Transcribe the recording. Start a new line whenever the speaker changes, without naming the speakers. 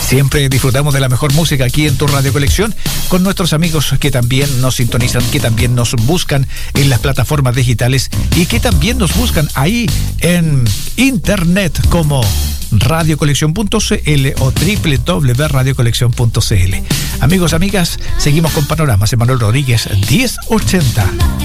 Siempre disfrutamos de la mejor música aquí en tu Radio Colección, con nuestros amigos que también nos sintonizan, que también nos buscan en las plataformas digitales y que también nos buscan ahí en internet como radiocolección.cl o www.radiocolección.cl. Amigos, amigas, seguimos con Panoramas. Emanuel Rodríguez, 1080.